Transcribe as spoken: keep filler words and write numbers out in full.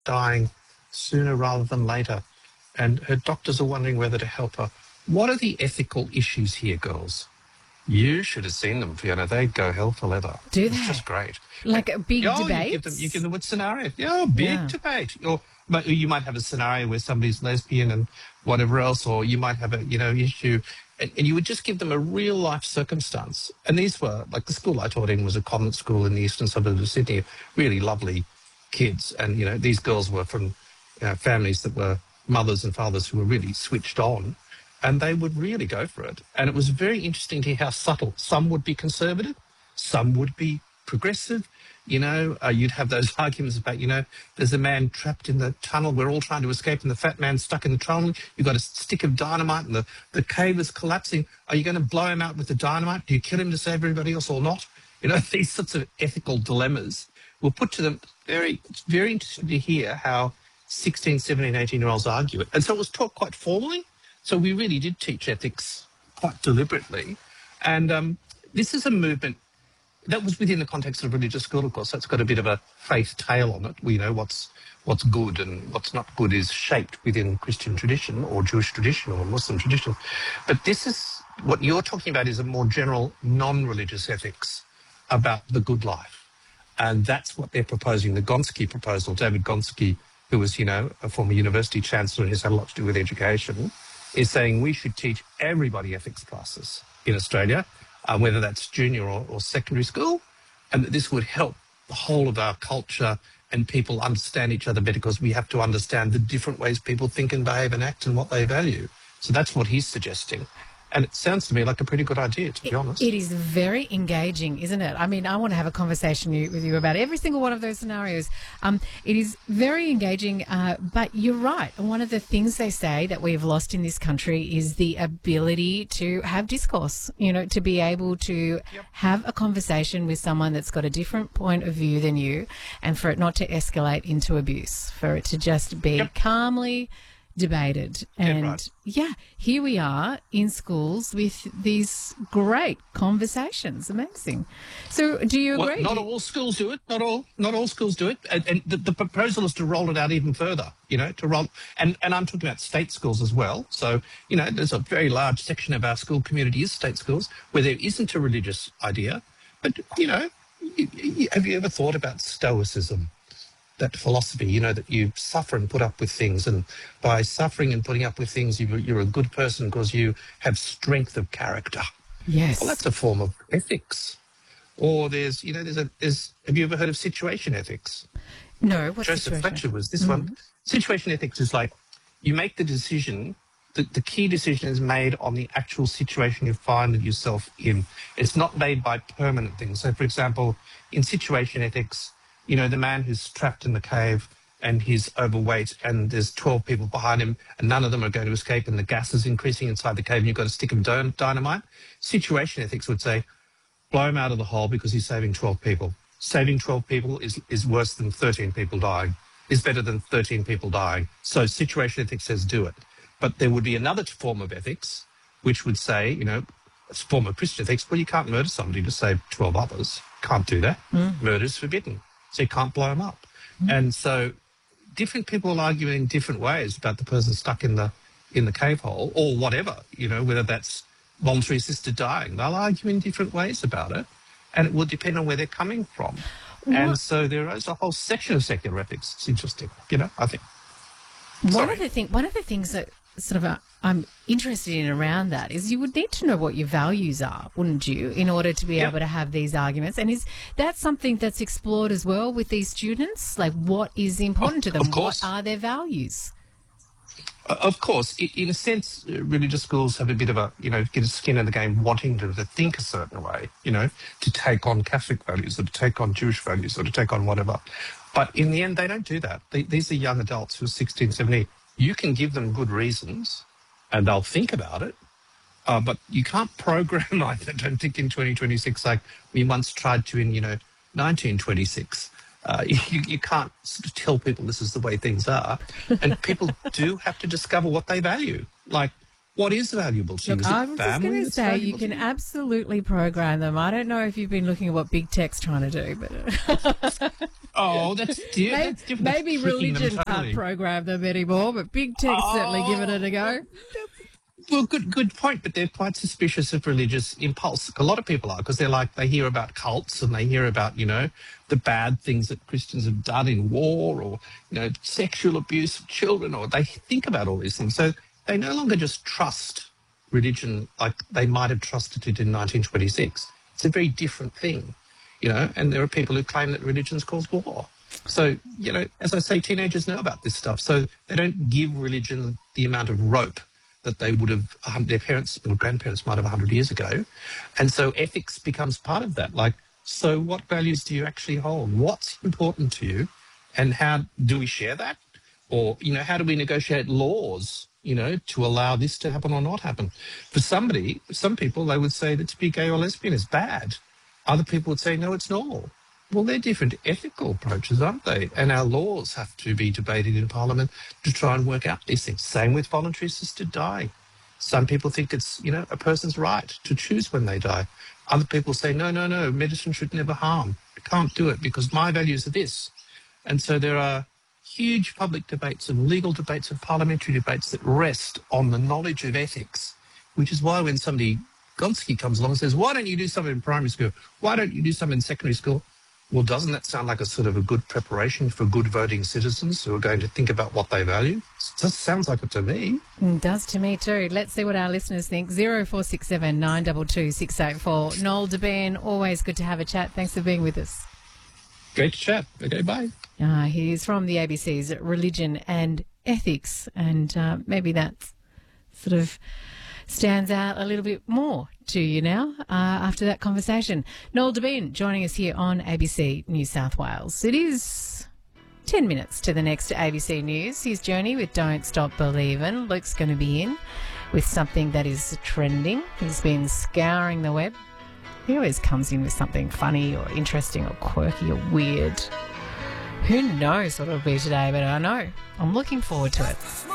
dying sooner rather than later. And her doctors are wondering whether to help her. What are the ethical issues here, girls? You should have seen them, Fiona. They go hell for leather. Do It's they? just great. Like a big Oh, debate? you give them, you give them a scenario. Yeah, big Yeah. debate. Or but you might have a scenario where somebody's lesbian and whatever else, or you might have a you know issue, and, and you would just give them a real life circumstance. And these were like the school I taught in was a convent school in the eastern suburbs of Sydney. Really lovely kids, and you know these girls were from you know, families that were mothers and fathers who were really switched on. And they would really go for it. And it was very interesting to hear how subtle. Some would be conservative, some would be progressive. You know, uh, you'd have those arguments about, you know, there's a man trapped in the tunnel. We're all trying to escape and the fat man's stuck in the tunnel. You've got a stick of dynamite and the, the cave is collapsing. Are you going to blow him out with the dynamite? Do you kill him to save everybody else or not? You know, these sorts of ethical dilemmas were put to them. Very, it's very interesting to hear how sixteen, seventeen, eighteen-year-olds argue it. And so it was taught quite formally. So we really did teach ethics quite deliberately. And um, this is a movement that was within the context of religious school, of course. So it's got a bit of a faith tail on it. We know what's what's good and what's not good is shaped within Christian tradition or Jewish tradition or Muslim tradition. But this is, what you're talking about is a more general non-religious ethics about the good life. And that's what they're proposing, the Gonski proposal. David Gonski, who was, you know, a former university chancellor and has had a lot to do with education, is saying we should teach everybody ethics classes in Australia, uh, whether that's junior or, or secondary school, and that this would help the whole of our culture and people understand each other better because we have to understand the different ways people think and behave and act and what they value. So that's what he's suggesting. And it sounds to me like a pretty good idea, to be It, honest. it is very engaging, isn't it? I mean, I want to have a conversation you, with you about every single one of those scenarios. Um, it is very engaging, uh, but you're right. One of the things they say that we've lost in this country is the ability to have discourse, you know, to be able to yep. have a conversation with someone that's got a different point of view than you, and for it not to escalate into abuse, for it to just be yep. calmly debated. And right. yeah, here we are in schools with these great conversations. Amazing. So do you agree? Well, not all schools do it. Not all. Not all schools do it. And, and the, the proposal is to roll it out even further. You know, to roll. And and I'm talking about state schools as well. So you know, there's a very large section of our school community is state schools where there isn't a religious idea. But you know, you, you, have you ever thought about Stoicism? That philosophy, you know, that you suffer and put up with things, and by suffering and putting up with things, you, you're a good person because you have strength of character. Yes. Well, that's a form of ethics. Or there's, you know, there's a, there's. Have you ever heard of situation ethics? No. What's Joseph situation? Fletcher was this mm-hmm. one. Situation ethics is like you make the decision. The, the key decision is made on the actual situation you find yourself in. It's not made by permanent things. So, for example, in situation ethics, you know, the man who's trapped in the cave and he's overweight and there's twelve people behind him and none of them are going to escape and the gas is increasing inside the cave and you've got a stick of dynamite. Situation ethics would say, blow him out of the hole because he's saving twelve people. Saving twelve people is, is worse than thirteen people dying, is better than thirteen people dying. So situation ethics says do it. But there would be another form of ethics which would say, you know, a form of Christian ethics, well, you can't murder somebody to save twelve others. Can't do that. Mm. Murder is forbidden. So you can't blow them up. Mm. And so different people are arguing in different ways about the person stuck in the in the cave hole or whatever, you know, whether that's voluntary assisted dying. They'll argue in different ways about it, and it will depend on where they're coming from. What? And so there is a whole section of secular ethics. It's interesting, you know, I think. One Sorry. of the thing, one of the things that sort of uh, I'm interested in around that is you would need to know what your values are, wouldn't you, in order to be yep. able to have these arguments? And is that something that's explored as well with these students? Like, what is important of, to them? Of course. What are their values? Uh, of course. In a sense, religious schools have a bit of a, you know, get a skin in the game wanting to, to think a certain way, you know, to take on Catholic values or to take on Jewish values or to take on whatever. But in the end, they don't do that. They, these are young adults who are sixteen, seventeen. You can give them good reasons and they'll think about it, uh, but you can't program, I don't think, in twenty twenty-six like we once tried to in, you know, nineteen twenty-six. Uh, you, you can't sort of tell people this is the way things are. And people do have to discover what they value. Like, what is valuable to you? Look, Is it I'm just going to say you can absolutely program them. I don't know if you've been looking at what Big Tech's trying to do, but... Oh, that's, yeah, Maybe, that's different. maybe That's tricking them religion totally. can't program them anymore, but big tech's certainly giving it a go. Well, good good point, but they're quite suspicious of religious impulse. A lot of people are, because they're like, they hear about cults and they hear about, you know, the bad things that Christians have done in war, or, you know, sexual abuse of children, or they think about all these things. So they no longer just trust religion like they might have trusted it in nineteen twenty-six. It's a very different thing, you know, and there are people who claim that religion's caused war. So, you know, as I say, teenagers know about this stuff, so they don't give religion the amount of rope that they would have, um, their parents or grandparents might have one hundred years ago. And so ethics becomes part of that. Like, so what values do you actually hold? What's important to you? And how do we share that? Or, you know, how do we negotiate laws, you know, to allow this to happen or not happen? For somebody, some people, they would say that to be gay or lesbian is bad. Other people would say, no, it's normal. Well, they're different ethical approaches, aren't they? And our laws have to be debated in Parliament to try and work out these things. Same with voluntary assisted dying. Some people think it's, you know, a person's right to choose when they die. Other people say, no, no, no, medicine should never harm. You can't do it because my values are this. And so there are huge public debates and legal debates and parliamentary debates that rest on the knowledge of ethics, which is why when somebody, Gonski, comes along and says, why don't you do something in primary school? Why don't you do something in secondary school? Well, doesn't that sound like a sort of a good preparation for good voting citizens who are going to think about what they value? It just sounds like it to me. It does to me too. Let's see what our listeners think. zero four six seven nine two two six eight four. Noel Debien, always good to have a chat. Thanks for being with us. Great to chat. Okay, bye. Uh, he's from the A B C's Religion and Ethics, and uh, maybe that's sort of stands out a little bit more to you now uh, after that conversation. Noel Debien joining us here on A B C New South Wales. It is ten minutes to the next A B C News. His journey with Don't Stop Believin'. Luke's going to be in with something that is trending. He's been scouring the web. He always comes in with something funny or interesting or quirky or weird. Who knows what it'll be today, but I know I'm looking forward to it.